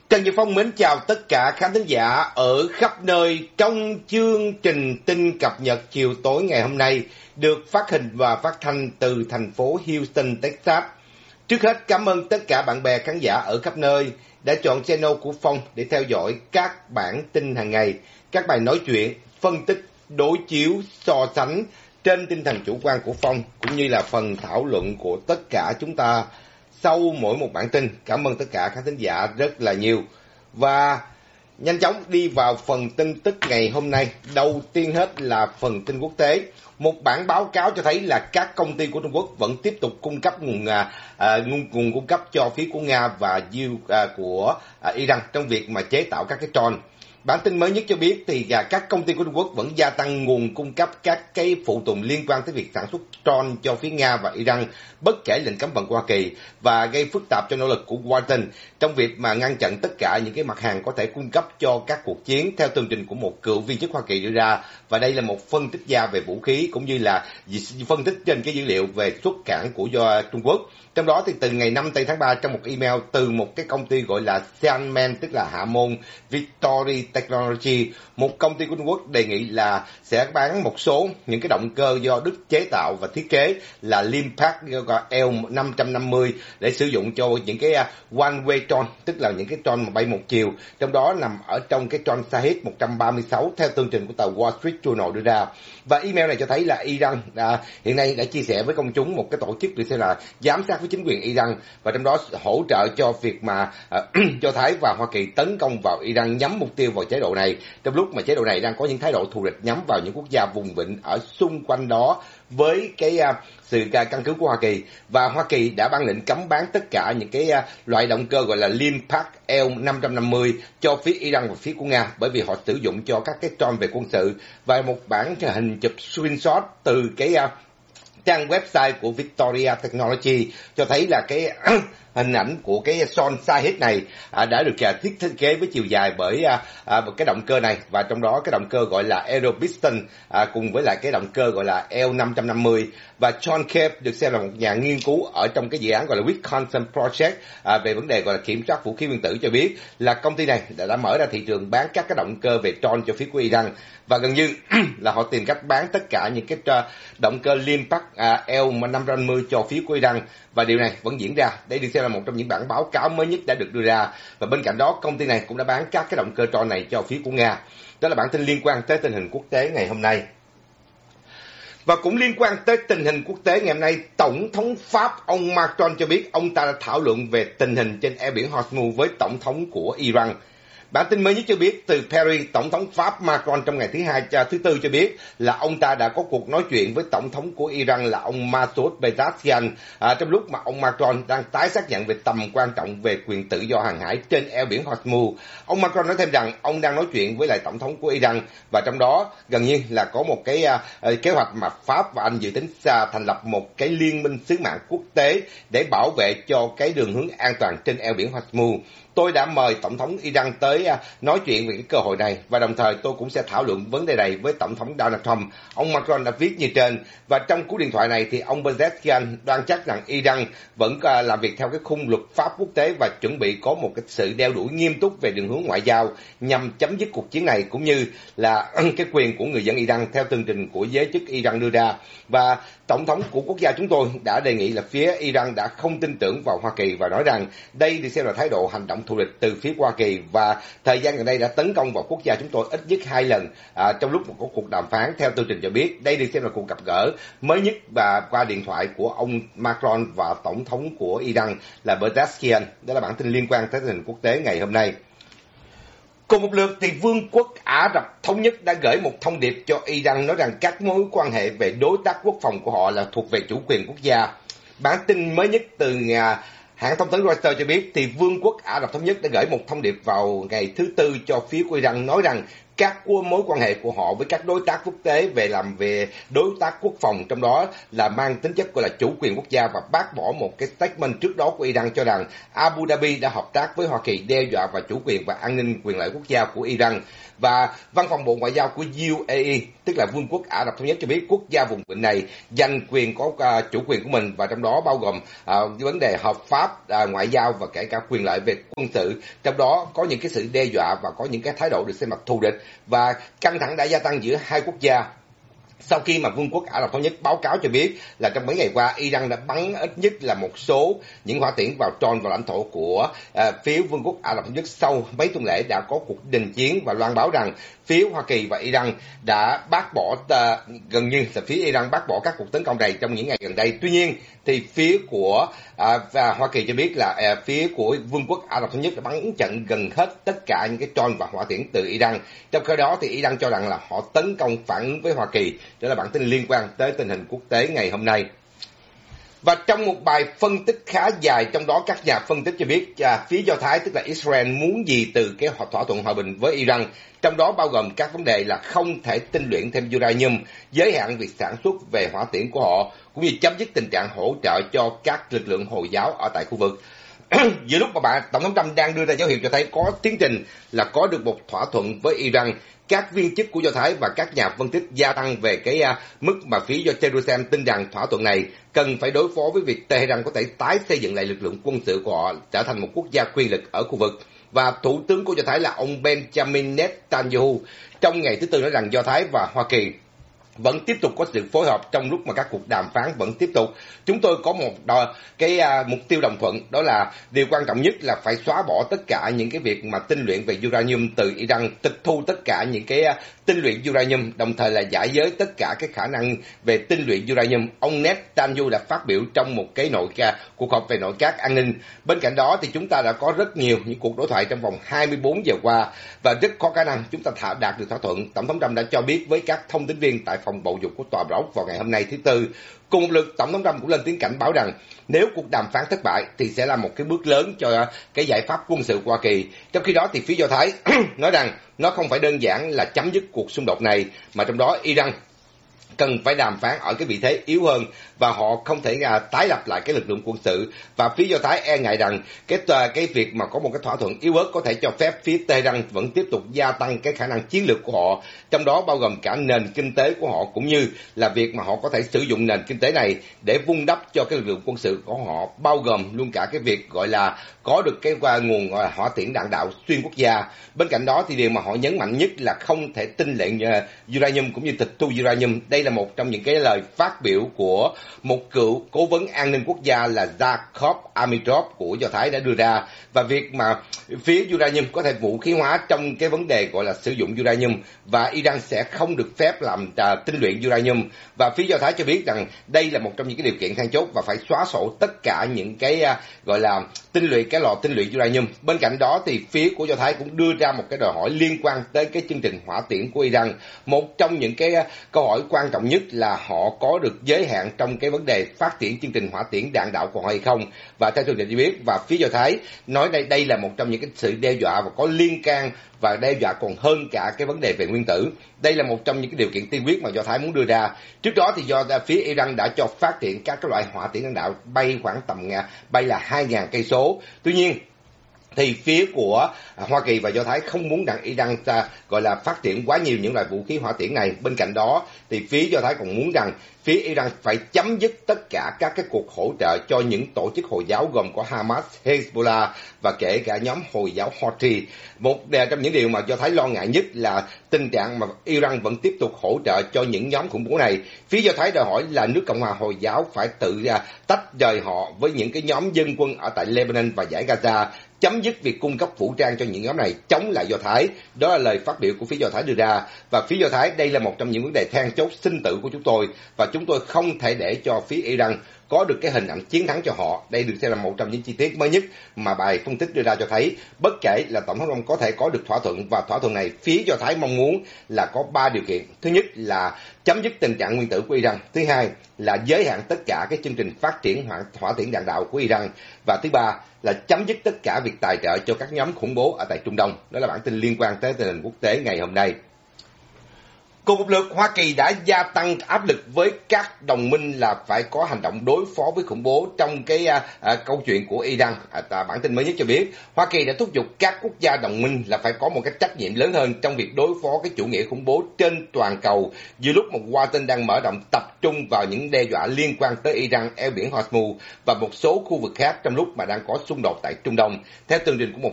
Trần Việt Phong mến chào tất cả khán thính giả ở khắp nơi trong chương trình tin cập nhật chiều tối ngày hôm nay được phát hình và phát thanh từ thành phố Houston, Texas. Trước hết cảm ơn tất cả bạn bè khán giả ở khắp nơi đã chọn channel của Phong để theo dõi các bản tin hàng ngày, các bài nói chuyện, phân tích, đối chiếu, so sánh trên tinh thần chủ quan của Phong cũng như là phần thảo luận của tất cả chúng ta sau mỗi một bản tin. Cảm ơn tất cả các thính giả rất là nhiều. Và nhanh chóng đi vào phần tin tức ngày hôm nay. Đầu tiên hết là phần tin quốc tế. Một bản báo cáo cho thấy là các công ty của Trung Quốc vẫn tiếp tục cung cấp nguồn cung cấp cho phía của Nga và của Iran trong việc mà chế tạo các cái drone. Bản tin mới nhất cho biết thì các công ty của Trung Quốc vẫn gia tăng nguồn cung cấp các cái phụ tùng liên quan tới việc sản xuất drone cho phía Nga và Iran bất kể lệnh cấm vận của Hoa Kỳ, và gây phức tạp cho nỗ lực của Washington trong việc mà ngăn chặn tất cả những cái mặt hàng có thể cung cấp cho các cuộc chiến, theo tường trình của một cựu viên chức Hoa Kỳ đưa ra. Và đây là một phân tích gia về vũ khí cũng như là phân tích trên cái dữ liệu về xuất cảng của Trung Quốc. Trong đó thì từ ngày 5 tháng 3, trong một email từ một cái công ty gọi là Xiamen, tức là hạ môn Victory Technology, một công ty của Trung Quốc đề nghị là sẽ bán một số những cái động cơ do Đức chế tạo và thiết kế là Limpak L550 để sử dụng cho những cái one way drone, tức là những cái drone mà bay một chiều, trong đó nằm ở trong cái drone Shahed 136 theo tường trình của tờ Wall Street Journal đưa ra. Và email này cho thấy là Iran hiện nay đã chia sẻ với công chúng một cái tổ chức được xem là giám sát với chính quyền Iran, và trong đó hỗ trợ cho việc mà Do Thái và Hoa Kỳ tấn công vào Iran nhắm mục tiêu vào chế độ này, trong lúc mà chế độ này đang có những thái độ thù địch nhắm vào những quốc gia vùng vịnh ở xung quanh đó với cái sự căn cứ của Hoa Kỳ. Và Hoa Kỳ đã ban lệnh cấm bán tất cả những cái loại động cơ gọi là Limpak L550 cho phía Iran và phía của Nga, bởi vì họ sử dụng cho các cái drone về quân sự. Và một bản hình chụp screenshot từ cái trang website của Victoria Technology cho thấy là cái hình ảnh của cái Son Shahed này đã được thiết kế với chiều dài bởi một cái động cơ này, và trong đó cái động cơ gọi là Aeropiston cùng với lại cái động cơ gọi là L550. Và John Cape được xem là một nhà nghiên cứu ở trong cái dự án gọi là Wisconsin Project về vấn đề gọi là kiểm soát vũ khí nguyên tử cho biết là công ty này đã mở ra thị trường bán các cái động cơ về drone cho phía của Iran, và gần như là họ tìm cách bán tất cả những cái động cơ Limpak L550 cho phía của Iran, và điều này vẫn diễn ra. Đây được xem là một trong những bản báo cáo mới nhất đã được đưa ra, và bên cạnh đó công ty này cũng đã bán các cái động cơ drone này cho phía của Nga. Đó là bản tin liên quan tới tình hình quốc tế ngày hôm nay. Và cũng liên quan tới tình hình quốc tế ngày hôm nay, Tổng thống Pháp ông Macron cho biết ông ta đã thảo luận về tình hình trên eo biển Hormuz với Tổng thống của Iran. Bản tin mới nhất cho biết từ Paris, Tổng thống Pháp Macron trong ngày thứ Tư cho biết là ông ta đã có cuộc nói chuyện với Tổng thống của Iran là ông Masoud Pezeshkian trong lúc mà ông Macron đang tái xác nhận về tầm quan trọng về quyền tự do hàng hải trên eo biển Hormuz. Ông Macron nói thêm rằng ông đang nói chuyện với lại Tổng thống của Iran, và trong đó gần như là có một cái kế hoạch mà Pháp và Anh dự tính thành lập một cái liên minh sứ mạng quốc tế để bảo vệ cho cái đường hướng an toàn trên eo biển Hormuz. Tôi đã mời Tổng thống Iran tới nói chuyện về cái cơ hội này, và đồng thời tôi cũng sẽ thảo luận vấn đề này với Tổng thống Donald Trump. Ông Macron đã viết như trên, và trong cú điện thoại này thì ông Pezeshkian đoan chắc rằng Iran vẫn làm việc theo cái khung luật pháp quốc tế và chuẩn bị có một cái sự đeo đuổi nghiêm túc về đường hướng ngoại giao nhằm chấm dứt cuộc chiến này, cũng như là cái quyền của người dân Iran theo tường trình của giới chức Iran đưa ra. Và Tổng thống của quốc gia chúng tôi đã đề nghị là phía Iran đã không tin tưởng vào Hoa Kỳ và nói rằng đây thì xem là thái độ hành động thù địch từ phía Hoa Kỳ, và thời gian gần đây đã tấn công vào quốc gia chúng tôi ít nhất 2 lần trong lúc có cuộc đàm phán. Theo tường trình cho biết, đây được xem là cuộc gặp gỡ mới nhất và qua điện thoại của ông Macron và Tổng thống của Iran là Pezeshkian. Đó là bản tin liên quan tới tình hình quốc tế ngày hôm nay. Cùng một lượt thì Vương quốc Ả Rập Thống Nhất đã gửi một thông điệp cho Iran nói rằng các mối quan hệ về đối tác quốc phòng của họ là thuộc về chủ quyền quốc gia. Bản tin mới nhất từ hãng thông tấn Reuters cho biết thì Vương quốc Ả Rập Thống Nhất đã gửi một thông điệp vào ngày thứ Tư cho phía của Iran nói rằng các mối quan hệ của họ với các đối tác quốc tế về đối tác quốc phòng, trong đó là mang tính chất gọi là chủ quyền quốc gia, và bác bỏ một cái statement trước đó của Iran cho rằng Abu Dhabi đã hợp tác với Hoa Kỳ đe dọa và chủ quyền và an ninh quyền lợi quốc gia của Iran. Và văn phòng Bộ Ngoại giao của UAE, tức là Vương quốc Ả Rập Thống Nhất, cho biết quốc gia vùng vịnh này giành quyền có chủ quyền của mình, và trong đó bao gồm vấn đề hợp pháp, ngoại giao và kể cả quyền lợi về quân sự. Trong đó có những cái sự đe dọa và có những cái thái độ được xem mặt thù địch, và căng thẳng đã gia tăng giữa hai quốc gia sau khi mà Vương quốc Ả Rập Thống Nhất báo cáo cho biết là trong mấy ngày qua Iran đã bắn ít nhất là một số những hỏa tiễn vào tròn vào lãnh thổ của phía Vương quốc Ả Rập Thống Nhất. Sau mấy tuần lễ đã có cuộc đình chiến và loan báo rằng phía Hoa Kỳ và Iran đã bác bỏ, gần như là phía Iran bác bỏ các cuộc tấn công này trong những ngày gần đây. Tuy nhiên thì phía của và Hoa Kỳ cho biết là phía của Vương quốc Ả Rập Thống Nhất đã bắn trận gần hết tất cả những cái drone và hỏa tiễn từ Iran. Trong khi đó thì Iran cho rằng là họ tấn công phản ứng với Hoa Kỳ. Đó là bản tin liên quan tới tình hình quốc tế ngày hôm nay. Và trong một bài phân tích khá dài, trong đó các nhà phân tích cho biết phía Do Thái, tức là Israel, muốn gì từ cái thỏa thuận hòa bình với Iran, trong đó bao gồm các vấn đề là không thể tinh luyện thêm uranium, giới hạn việc sản xuất về hỏa tiễn của họ, cũng như chấm dứt tình trạng hỗ trợ cho các lực lượng Hồi giáo ở tại khu vực. Giữa lúc mà Tổng thống Trump đang đưa ra dấu hiệu cho thấy có tiến trình là có được một thỏa thuận với Iran, các viên chức của Do Thái và các nhà phân tích gia tăng về cái mức mà phía do Jerusalem tin rằng thỏa thuận này cần phải đối phó với việc Tehran có thể tái xây dựng lại lực lượng quân sự của họ trở thành một quốc gia quyền lực ở khu vực. Và Thủ tướng của Do Thái là ông Benjamin Netanyahu trong ngày thứ Tư nói rằng Do Thái và Hoa Kỳ vẫn tiếp tục có sự phối hợp trong lúc mà các cuộc đàm phán vẫn tiếp tục. Chúng tôi có một mục tiêu đồng thuận, đó là điều quan trọng nhất là phải xóa bỏ tất cả những cái việc mà tinh luyện về uranium từ Iran, tịch thu tất cả những cái tinh luyện uranium, đồng thời là giải giới tất cả cái khả năng về tinh luyện uranium. Ông Netanyahu đã phát biểu trong một cái cuộc họp về nội các an ninh. Bên cạnh đó thì chúng ta đã có rất nhiều những cuộc đối thoại trong vòng 24 giờ qua và rất có khả năng chúng ta đạt được thỏa thuận. Tổng thống Trump đã cho biết với các thông tin viên tại phòng bầu dục của Tòa Bạch Ốc vào ngày hôm nay thứ Tư. Cùng một lượt, Tổng thống Trump cũng lên tiếng cảnh báo rằng nếu cuộc đàm phán thất bại thì sẽ là một cái bước lớn cho cái giải pháp quân sự của Hoa Kỳ. Trong khi đó thì phía Do Thái nói rằng nó không phải đơn giản là chấm dứt cuộc xung đột này, mà trong đó Iran cần phải đàm phán ở cái vị thế yếu hơn và họ không thể tái lập lại cái lực lượng quân sự. Và phía Do Thái e ngại rằng cái việc mà có một cái thỏa thuận yếu ớt có thể cho phép phía Tehran vẫn tiếp tục gia tăng cái khả năng chiến lược của họ, trong đó bao gồm cả nền kinh tế của họ, cũng như là việc mà họ có thể sử dụng nền kinh tế này để vun đắp cho cái lực lượng quân sự của họ, bao gồm luôn cả cái việc gọi là có được cái nguồn hỏa tiễn đạn đạo xuyên quốc gia. Bên cạnh đó thì điều mà họ nhấn mạnh nhất là không thể tinh luyện uranium cũng như tịch thu uranium. Đây là một trong những cái lời phát biểu của một cựu cố vấn an ninh quốc gia là Jacob Amidrov của Do Thái đã đưa ra, và việc mà phía uranium có thể vũ khí hóa trong cái vấn đề gọi là sử dụng uranium, và Iran sẽ không được phép làm tinh luyện uranium. Và phía Do Thái cho biết rằng đây là một trong những cái điều kiện then chốt và phải xóa sổ tất cả những cái gọi là cái lò tinh luyện uranium. Bên cạnh đó thì phía của Do Thái cũng đưa ra một cái đòi hỏi liên quan tới cái chương trình hỏa tiễn của Iran. Một trong những cái câu hỏi quan trọng nhất là họ có được giới hạn trong cái vấn đề phát triển chương trình hỏa tiễn đạn đạo của họ hay không. Và theo chương trình cho biết, và phía Do Thái nói đây là một trong những cái sự đe dọa và có liên can và đe dọa còn hơn cả cái vấn đề về nguyên tử. Đây là một trong những cái điều kiện tiên quyết mà Do Thái muốn đưa ra. Trước đó thì phía Iran đã cho phát triển các cái loại hỏa tiễn đạn đạo bay khoảng tầm bay là 2.000 cây số. Tuy nhiên thì phía của Hoa Kỳ và Do Thái không muốn rằng Iran gọi là phát triển quá nhiều những loại vũ khí hỏa tiễn này. Bên cạnh đó thì phía Do Thái còn muốn rằng phía Iran phải chấm dứt tất cả các cái cuộc hỗ trợ cho những tổ chức Hồi giáo gồm có Hamas, Hezbollah và kể cả nhóm Hồi giáo Houthi. Một trong những điều mà Do Thái lo ngại nhất là tình trạng mà Iran vẫn tiếp tục hỗ trợ cho những nhóm khủng bố này. Phía Do Thái đòi hỏi là nước Cộng hòa Hồi giáo phải tự tách rời họ với những cái nhóm dân quân ở tại Lebanon và Dải Gaza, chấm dứt việc cung cấp vũ trang cho những nhóm này chống lại Do Thái. Đó là lời phát biểu của phía Do Thái đưa ra. Và phía Do Thái, đây là một trong những vấn đề then chốt sinh tử của chúng tôi, và chúng tôi không thể để cho phía Iran có được cái hình ảnh chiến thắng cho họ. Đây được xem là một trong những chi tiết mới nhất mà bài phân tích đưa ra cho thấy, bất kể là Tổng thống Trump có thể có được thỏa thuận, và thỏa thuận này phía Do Thái mong muốn là có 3 điều kiện. Thứ nhất là chấm dứt tình trạng nguyên tử của Iran. Thứ hai là giới hạn tất cả các chương trình phát triển hỏa tiễn đạn đạo của Iran. Và thứ ba là chấm dứt tất cả việc tài trợ cho các nhóm khủng bố ở tại Trung Đông. Đó là bản tin liên quan tới tình hình quốc tế ngày hôm nay. Cùng một lượt, Hoa Kỳ đã gia tăng áp lực với các đồng minh là phải có hành động đối phó với khủng bố trong cái câu chuyện của Iran. Bản tin mới nhất cho biết, Hoa Kỳ đã thúc giục các quốc gia đồng minh là phải có một cái trách nhiệm lớn hơn trong việc đối phó cái chủ nghĩa khủng bố trên toàn cầu, giữa lúc một Washington đang mở rộng tập trung vào những đe dọa liên quan tới Iran, eo biển Hormuz và một số khu vực khác trong lúc mà đang có xung đột tại Trung Đông. Theo tường trình của một